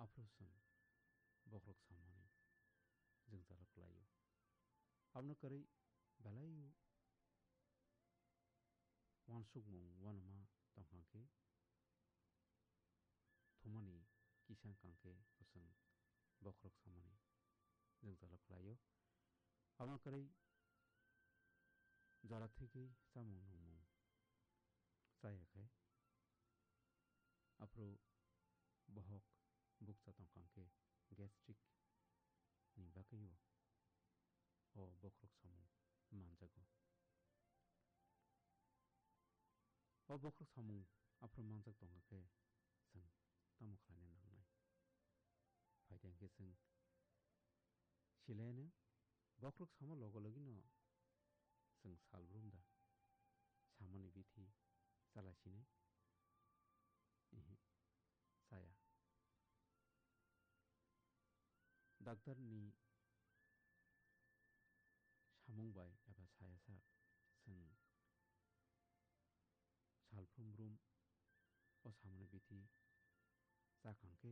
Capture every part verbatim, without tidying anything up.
afrosung bokrok samani jeng jalok layo abno kari balayu wan sukmung wanama tongkangke thumani kisang kangke kusung bokrok samani jeng jalok layo abno kari jara thiki samung nungmung chayakai afro bohok bukcha tongkangke gastric ni bagaiyo o bokrok samung manjago o bokrok samung afro manjak tongkake sung tamo khlaina nangnai faidangke sung silaino bokrok sama logo logino sung salbrumda samani bithi chalasine saya doctor ni samung bai eba saya sak sung salbrum brum o samani bithi chakangke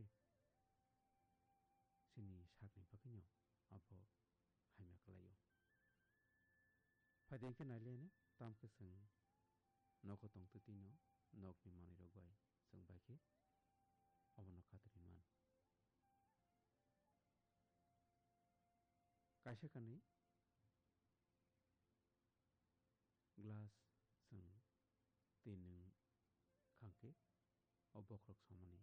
sini sakni bagino abo haima kalayo faidangke nailene tamke sung nogo tongtutino nokni manui rok bai sung baike obono khatrinman kaisa kanui glass sung tui nung khangke o bokrok samani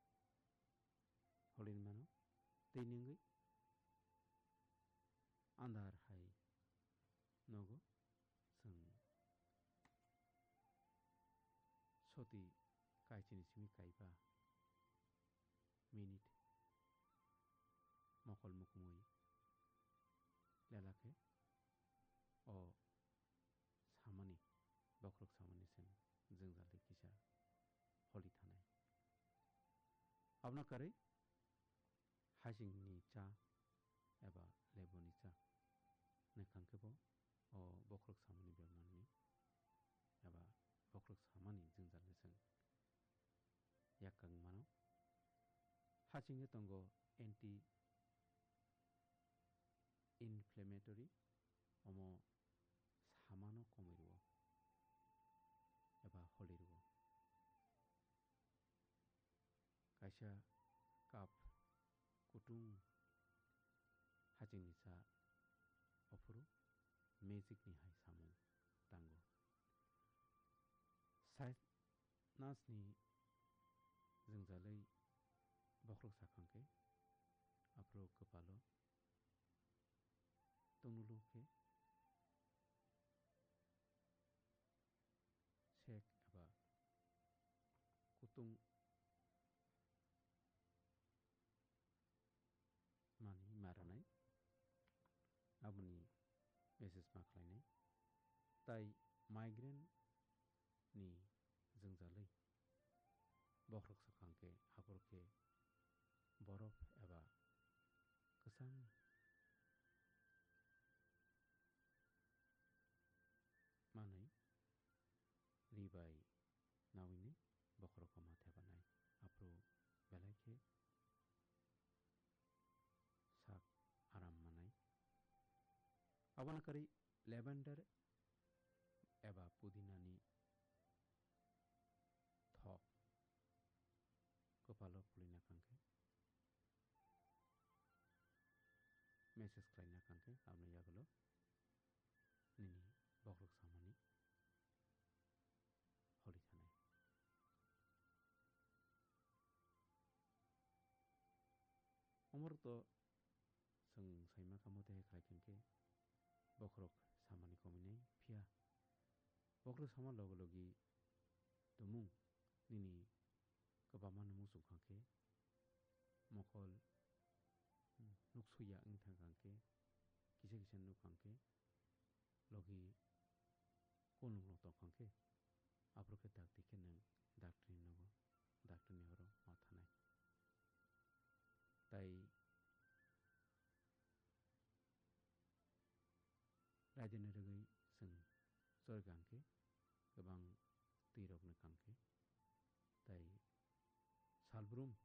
holin mano tui nungui andar hai nogo sung soti kaichini simi kaiba minute mokol mukumui lelake o samani bokrok samani sung jengjalde kisa holi thanai abno kari hasingni cha eba leboni cha naikangke bo o bokrok samani bemarni eba bokrok samani jengjalde sung yakang mano hasingni tongo anti inflammatory omo samano komiruo eba holiruo kaisa kap kutung hachingni cha ofuru magic ni hai samung tango nas ni jengjalai bokrok sakangke afro kepalo tongnulu ke sek eba kutung mani maranai aboni message ma khlainai tai migraine ni jengjalai bokrok sakangke haborke borof eba kesang manai ribai nawini bokrok ma thebanai afro belaike sak aram manai abona kari lavender eba pudinani thok kepalo pulina kangke message khlaina kangke abno yagulo nini bokrok samani holi thanai omorto sung saima kamote khlaikengke bokrok samani kominai phia bokrok sama logo logi tumung nini kwbangma numung sungkhangke mokol nuksuya wngthang kangke kisa kisa nukangke logi konung no tongkangke aproke dakti ke nang doctor ni nogo doctor ni horo ma thanai tai raijani rwgui sung chorgangke gobang tui rok ni kangke tai salbrum